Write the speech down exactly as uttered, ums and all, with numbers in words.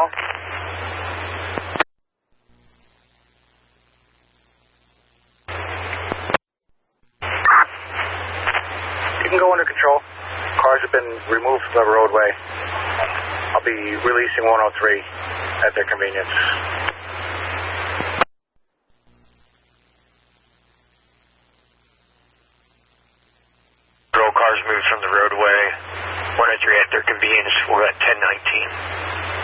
control. You can go under control. Cars have been removed from the roadway. I'll be releasing one oh three at their convenience. Roll cars moved from the roadway. one oh three at their convenience. We're at ten nineteen.